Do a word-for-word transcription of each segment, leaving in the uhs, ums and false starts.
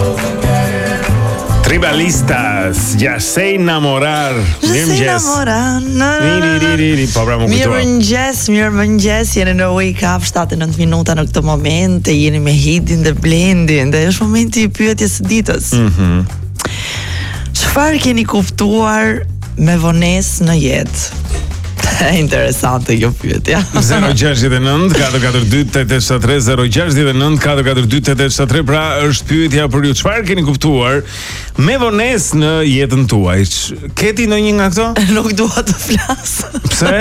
Tribalistas, ja se enamorar. Mirëmëngjes. Po pra më kujtoa. Mirëmëngjes, mirëmëngjes. Jeni në Wake Up shtatëdhjetë e nëntë minuta në këtë moment, e jeni me Hidin dhe Blendin, dhe është momenti i pyetjes së ditës. Mhm. Çfarë keni kuptuar me vonesë në jetë? Interesante kjo pyetje. zero gjasht e nëntë katër katër dy tetë shtat tre zero gjasht e nëntë katër katër dy tetë shtat tre. Pra është pyetja për ju. Çfarë keni kuptuar me vonesë në jetën tuaj? Keti ndonjë nga këto? Nuk dua të flas. Pse?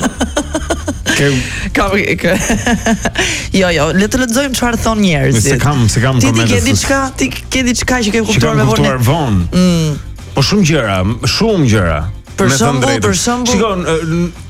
Ke... Kam, ke... jo, jo, le të lexojmë çfarë thon njerëzit. Se kam, se kam ti, ti ke komentet. diçka, ti ke diçka që ke kuptuar Që me kam kuptuar vonesë. vonë. Mm. Po shumë gjëra, shumë gjëra. Për me thënë shembull, drejtën. për shembull- Shikon, ë,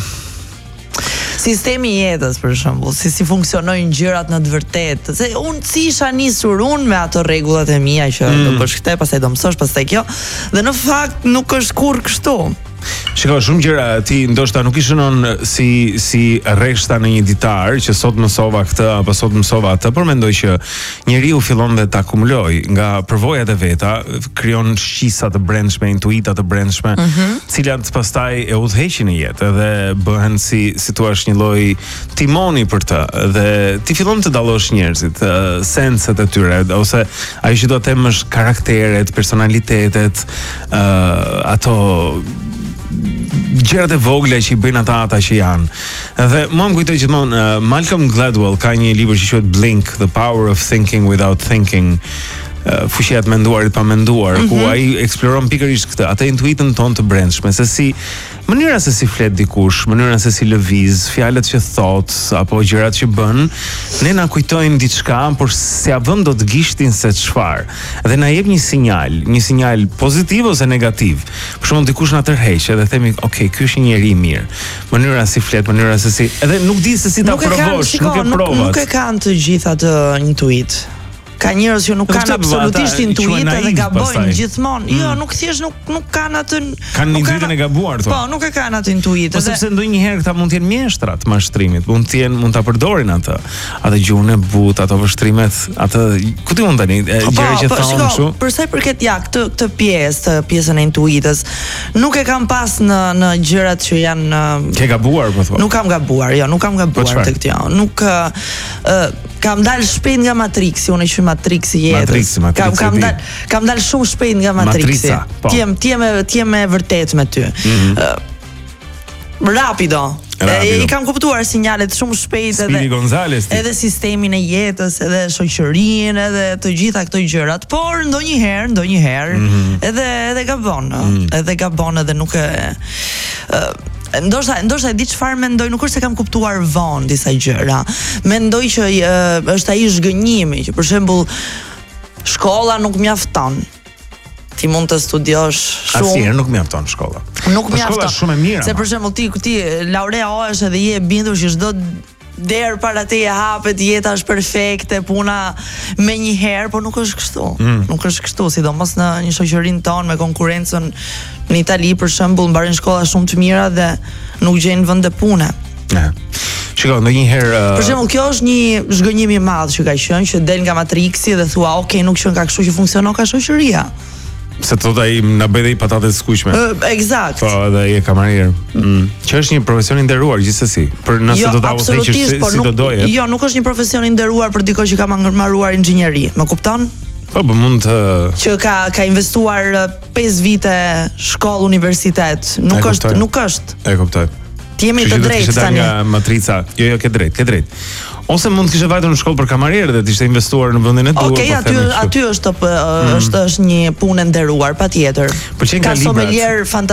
Sistemi i jetës për shembull, si si funksionojnë gjërat në të vërtetë. Se unë si isha nisur unë me ato rregullat e mia që Mm. do bësh këtë, pastaj do mësosh, pastaj kjo, dhe në fakt nuk është kurrë kështu. Shiko, shumë gjëra ti ndoshta nuk i shënon si si rreshta në një ditar që sot mësova këtë apo sot mësova atë, por mendoj që njeriu fillon dhe ta akumuloj nga përvojat e veta, krijon shqisa të brendshme, intuita të brendshme, mm -hmm. cilat pastaj e udhëheqin në jetë dhe bëhen si si thua një lloj timoni për të, dhe ti fillon të dallosh njerëzit, uh, senset e tyre, ose ajo që do të them është karakteret, personalitetet, uh, ato gjërat e vogla që i bëjnë ata ata që janë. Dhe mua më kujtoi gjithmonë uh, Malcolm Gladwell ka një libër që quhet Blink, The Power of Thinking Without Thinking. Uh, fuqia e menduarit pa menduar, mm -hmm. ku ai eksploron pikërisht këtë, atë intuitën tonë të brendshme, se si mënyra se si flet dikush, mënyra se si lëviz, fjalët që thot apo gjërat që bën, ne na kujtojnë diçka, por se ja vën dot gishtin se çfarë. Dhe na jep një sinjal, një sinjal pozitiv ose negativ. Për shembull, dikush na tërheq dhe themi, "Ok, ky është një njeri i mirë." Mënyra si flet, mënyra se si, edhe nuk di se si ta provosh, nuk e provat. Nuk e kanë të gjitha të intuit. Ka njerëz që nuk kanë absolutisht intuit dhe gabojnë gjithmonë. Mm. Jo, nuk thjesht nuk nuk kanë atë kanë intuitën e gabuar thonë. Po, nuk e kanë atë intuit. Po sepse ndonjëherë këta mund të jenë mjeshtra të mashtrimit, mund të jenë mund ta përdorin atë. Atë gjuhën e butë, ato vështrimet, atë ku ti mund tani gjëra që thonë kështu. Për sa i përket ja këtë këtë pjesë, të pjesën e intuitës, nuk e kam pas në në gjërat që janë Ke gabuar po thua. Nuk kam gabuar, jo, nuk kam gabuar tek kjo. Nuk ë kam dalë shpejt nga Matrixi, unë e quaj Matrixi jetës. Matrixi, Matrixi. Kam kam dalë kam dalë shumë shpejt nga Matrixi. Ti jem ti jem ti jem e vërtet me ty. Mm -hmm. uh, rapido. Rapido. I kam kuptuar sinjalet shumë shpejt edhe Spiri Gonzales, edhe sistemin e jetës, edhe shoqërinë, edhe të gjitha këto gjërat, por ndonjëherë, ndonjëherë mm -hmm. edhe edhe gabon, mm -hmm. edhe gabon edhe nuk e uh, Ndoshta, ndoshta e di çfarë mendoj, nuk është se kam kuptuar vonë disa gjëra. Mendoj që uh, është ai zhgënjimi, që për shembull shkolla nuk mjafton. Ti mund të studiosh shumë. Asnjëherë nuk mjafton shkolla. Nuk mjafton. Shkolla është shumë e mirë. Se për shembull ti ti laureohesh edhe je e bindur që çdo der para teje hapet, jeta është perfekte, puna me një herë, por nuk është kështu. Mm. Nuk është kështu, sidomos në një shoqërinë tonë me konkurrencën në Itali për shembull, mbaren shkolla shumë të mira dhe nuk gjejnë vende pune. Ja. Shikoj, ndonjëherë uh... Për shembull, kjo është një zhgënjim i madh që ka qenë, që del nga Matrixi dhe thua, "Ok, nuk qen ka kështu që funksionon ka shoqëria." Se të thotë ai na bëj dhe i patates skuqme. Uh, Eksakt. Po, edhe ai e kamarier. Mm. Që është një profesion i nderuar gjithsesi. Për nëse jo, do ta udhëheqësh si, si do doje. Jo, nuk është një profesion i nderuar për dikon që ka marruar inxhinieri. Më kupton? Po, po mund të që ka ka investuar pesë vite shkollë, universitet. Nuk është, nuk është. E kuptoj. Ti jemi të drejtë tani. Nga matrica. Jo, jo, ke drejt, ke drejt. Ose mund të kishe vajtur në shkollë për kamarier dhe të ishte investuar në vendin e duhur. Okej, aty aty është është është një punë e nderuar, patjetër. Ka sommelier